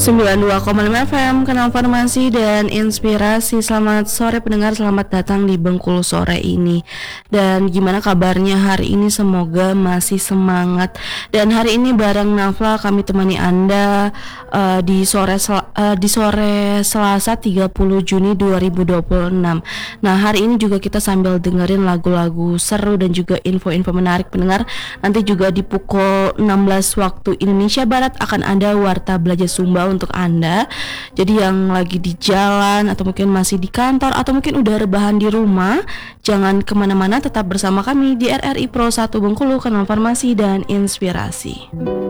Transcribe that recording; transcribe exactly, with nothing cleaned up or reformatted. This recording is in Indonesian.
sembilan puluh dua koma lima F M, Kanal Farmasi dan Inspirasi. Selamat sore pendengar, selamat datang di Bengkulu sore ini. Dan gimana kabarnya hari ini? Semoga masih semangat. Dan hari ini bareng Nafla kami temani Anda uh, di sore sel- uh, di sore Selasa tiga puluh Juni dua ribu dua puluh enam. Nah, hari ini juga kita sambil dengerin lagu-lagu seru dan juga info-info menarik pendengar. Nanti juga di pukul enam belas waktu Indonesia Barat akan ada Warta Belajar Sumba untuk Anda. Jadi yang lagi di jalan atau mungkin masih di kantor atau mungkin udah rebahan di rumah, jangan kemana-mana, tetap bersama kami di R R I Pro satu Bengkulu, Kanal Farmasi dan Inspirasi.